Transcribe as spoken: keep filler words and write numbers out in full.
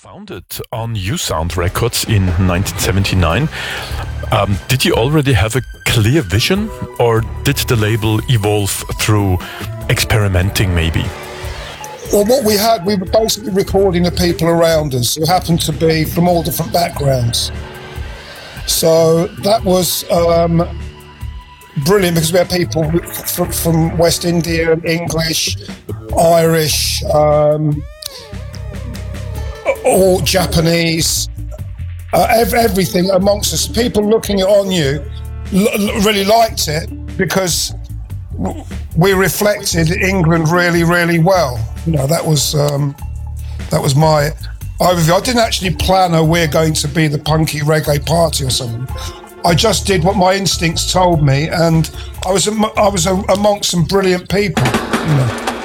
Founded on U Sound Records in nineteen seventy-nine. Um, did you already have a clear vision, or did the label evolve through experimenting maybe? Well, what we had, we were basically recording the people around us who happened to be from all different backgrounds. So that was um, brilliant because we had people from, from West India, English, Irish, um, all Japanese, uh, ev- everything amongst us. People looking on you l- really liked it because w- we reflected England really, really well. You know, that was um, that was my overview. I didn't actually plan, oh, we're going to be the punky reggae party or something. I just did what my instincts told me, and I was am- I was a- amongst some brilliant people. You know.